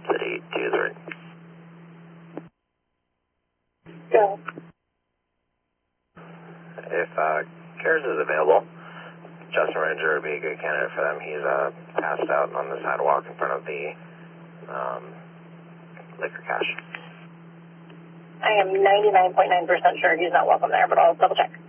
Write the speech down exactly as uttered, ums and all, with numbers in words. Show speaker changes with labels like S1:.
S1: City two three.
S2: Go.
S1: If uh, CARES is available, Justin Ranger would be a good candidate for them. He's uh, passed out on the sidewalk in front of the um, liquor cache.
S2: I am ninety-nine point nine percent sure he's not welcome there, but I'll double check.